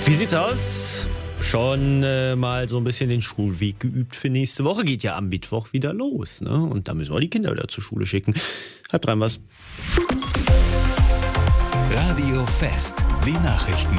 Wie sieht's aus? Schon mal so ein bisschen den Schulweg geübt für nächste Woche. Geht ja am Mittwoch wieder los, ne? Und da müssen wir die Kinder wieder zur Schule schicken. 2:30 was. Radio Fest, die Nachrichten.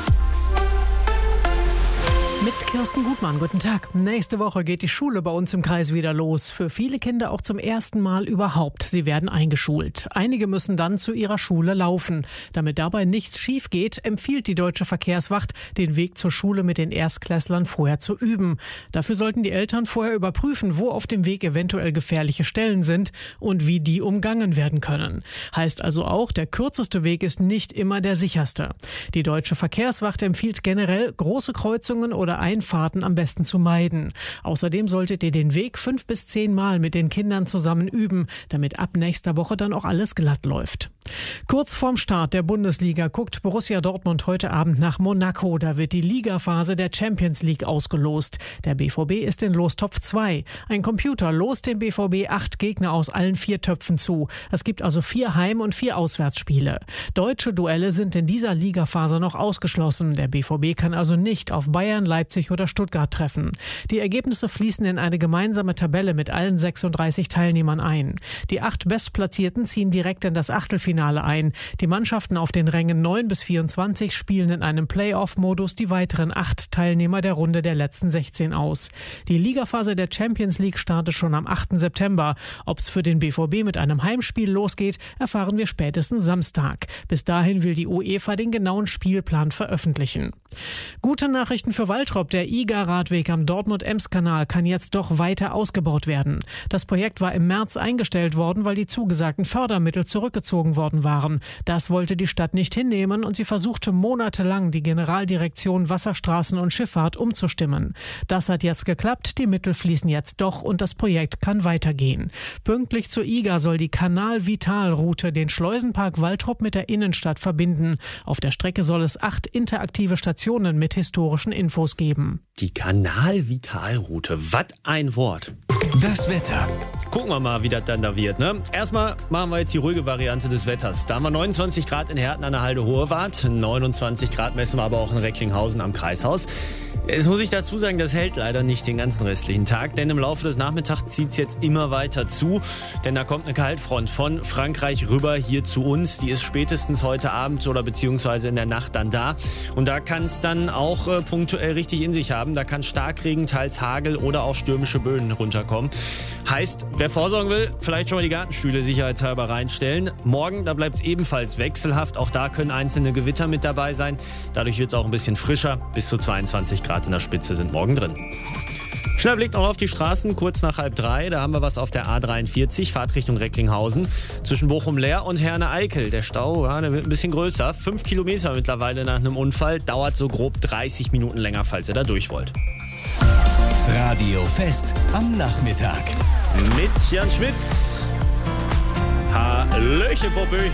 Mit Kirsten Gutmann, guten Tag. Nächste Woche geht die Schule bei uns im Kreis wieder los. Für viele Kinder auch zum ersten Mal überhaupt. Sie werden eingeschult. Einige müssen dann zu ihrer Schule laufen. Damit dabei nichts schief geht, empfiehlt die Deutsche Verkehrswacht, den Weg zur Schule mit den Erstklässlern vorher zu üben. Dafür sollten die Eltern vorher überprüfen, wo auf dem Weg eventuell gefährliche Stellen sind und wie die umgangen werden können. Heißt also auch, der kürzeste Weg ist nicht immer der sicherste. Die Deutsche Verkehrswacht empfiehlt generell, große Kreuzungen oder Einfahrten am besten zu meiden. Außerdem solltet ihr den Weg 5 bis 10 Mal mit den Kindern zusammen üben, damit ab nächster Woche dann auch alles glatt läuft. Kurz vorm Start der Bundesliga guckt Borussia Dortmund heute Abend nach Monaco. Da wird die Ligaphase der Champions League ausgelost. Der BVB ist in Lostopf 2. Ein Computer lost dem BVB 8 Gegner aus allen 4 Töpfen zu. Es gibt also 4 Heim- und 4 Auswärtsspiele. Deutsche Duelle sind in dieser Ligaphase noch ausgeschlossen. Der BVB kann also nicht auf Bayern, Leipzig oder Stuttgart treffen. Die Ergebnisse fließen in eine gemeinsame Tabelle mit allen 36 Teilnehmern ein. Die 8 Bestplatzierten ziehen direkt in das Achtelfinale ein. Die Mannschaften auf den Rängen 9 bis 24 spielen in einem Playoff-Modus die weiteren 8 Teilnehmer der Runde der letzten 16 aus. Die Ligaphase der Champions League startet schon am 8. September. Ob es für den BVB mit einem Heimspiel losgeht, erfahren wir spätestens Samstag. Bis dahin will die UEFA den genauen Spielplan veröffentlichen. Gute Nachrichten für Waltrop. Der IGA-Radweg am Dortmund-Ems-Kanal kann jetzt doch weiter ausgebaut werden. Das Projekt war im März eingestellt worden, weil die zugesagten Fördermittel zurückgezogen worden waren. Das wollte die Stadt nicht hinnehmen und sie versuchte monatelang, die Generaldirektion Wasserstraßen und Schifffahrt umzustimmen. Das hat jetzt geklappt, die Mittel fließen jetzt doch und das Projekt kann weitergehen. Pünktlich zur IGA soll die Kanal-Vital-Route den Schleusenpark Waltrop mit der Innenstadt verbinden. Auf der Strecke soll es 8 interaktive Stationen mit historischen Infos geben. Die Kanal-Vital-Route, was ein Wort. Das Wetter. Gucken wir mal, wie das dann da wird, ne? Erstmal machen wir jetzt die ruhige Variante des Wetters. Da haben wir 29 Grad in Herten an der Halde Hohewart, 29 Grad messen wir aber auch in Recklinghausen am Kreishaus. Jetzt muss ich dazu sagen, das hält leider nicht den ganzen restlichen Tag, denn im Laufe des Nachmittags zieht es jetzt immer weiter zu, denn da kommt eine Kaltfront von Frankreich rüber hier zu uns. Die ist spätestens heute Abend oder beziehungsweise in der Nacht dann da und da kann es dann auch punktuell richtig in sich haben. Da kann Starkregen, teils Hagel oder auch stürmische Böen runterkommen. Heißt, wer vorsorgen will, vielleicht schon mal die Gartenstühle sicherheitshalber reinstellen. Morgen, da bleibt es ebenfalls wechselhaft. Auch da können einzelne Gewitter mit dabei sein. Dadurch wird es auch ein bisschen frischer. Bis zu 22 Grad in der Spitze sind morgen drin. Schneller Blick noch auf die Straßen, kurz nach 2:30. Da haben wir was auf der A43, Fahrtrichtung Recklinghausen. Zwischen Bochum-Leer und Herne-Eickel. Der Stau, ja, der wird ein bisschen größer. 5 Kilometer mittlerweile nach einem Unfall. Dauert so grob 30 Minuten länger, falls ihr da durch wollt. Radio Fest am Nachmittag. Mit Jan Schmitz. Hallöchen, Popöchen.